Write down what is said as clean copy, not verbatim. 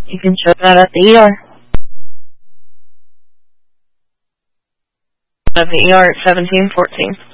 You can show that at the ER. At the ER at 1714.